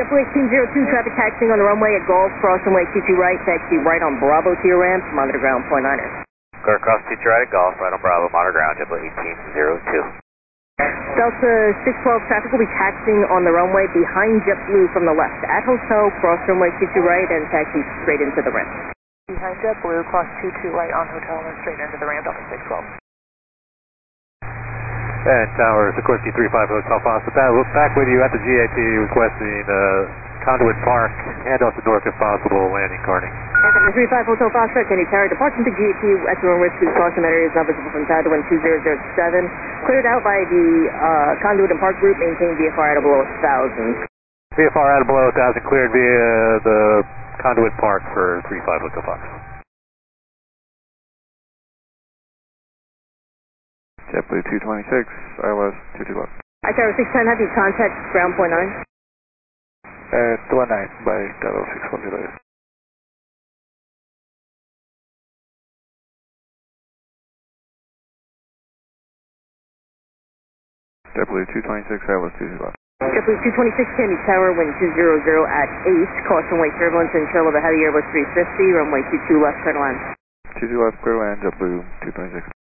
JetBlue 1802, traffic taxiing on the runway at Golf, cross runway 22 right, taxi right on Bravo to your ramp, monitor ground, point 9ers. Clear across 22 right at Golf, right on Bravo, monitor ground, JetBlue 1802. Delta 612 traffic will be taxiing on the runway behind JetBlue from the left. At hotel, cross runway 22 right and taxi straight into the ramp. Behind JetBlue, cross 22 right on hotel and straight into the ramp, Delta 612. And Tower, Sikorsky 35 Hotel Foster, back with you at the GAT requesting Conduit Park, hand off the north if possible, landing Carney. 35 Hotel Foster, Kenny Tower, departing to GAT at your own risk, please caution areas not visible from Tower to wind 2007. Cleared out by the Conduit and Park group, maintain VFR at below 1,000. VFR at below 1,000, cleared via the Conduit Park for 35 Hotel Foster. JetBlue 226, ILS 22 left. Hi Tower 610, have you contact ground point 9? 219 by Delta 610. JetBlue 226, ILS 22 left. JetBlue 226, Candy Tower, wind 200 at 8, caution wake turbulence and chill of a heavy Airbus 350, runway 22 left, clear to land. 22 left, clear to land, JetBlue 226.